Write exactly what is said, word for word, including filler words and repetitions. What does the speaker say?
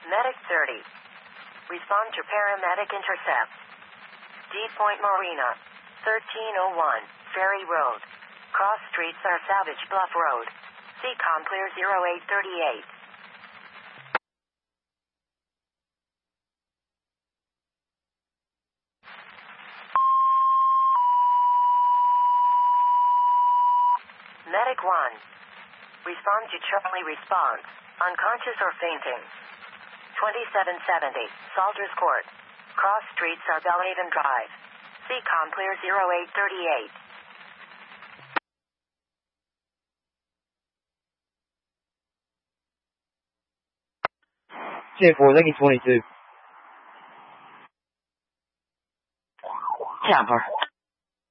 Medic thirty. Respond to paramedic intercept. D Point Marina. thirteen oh one, Ferry Road. Cross streets are Savage Bluff Road. C COM clear zero eight thirty-eight. Medic one. Respond to Charlie response. Unconscious or fainting. twenty-seven seventy, Salters Court. Cross streets are Belhaven Drive. C COM clear zero eight thirty-eight. ten four, Lincoln twenty-two. Tamper.